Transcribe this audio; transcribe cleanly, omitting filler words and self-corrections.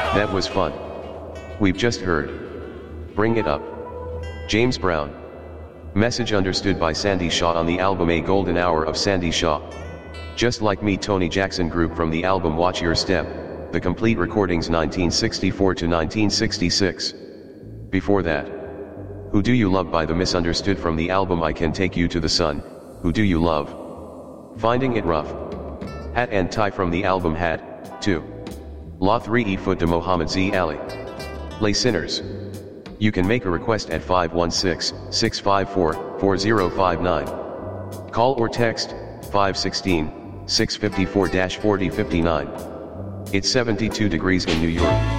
That was fun. We've just heard. Bring It Up. James Brown. Message understood by Sandy Shaw on the album A Golden Hour of Sandy Shaw. Just Like Me, Tony Jackson Group from the album Watch Your Step, the complete recordings 1964 to 1966. Before that, Who Do You Love by The Misunderstood from the album I Can Take You to the Sun, Who Do You Love? Finding It Rough. Hat and Tie from the album Hat, 2. La 3 Foot de Mohammed Z Ali. Lay Sinners. You can make a request at 516-654-4059. Call or text, 516-654-4059. It's 72 degrees in New York.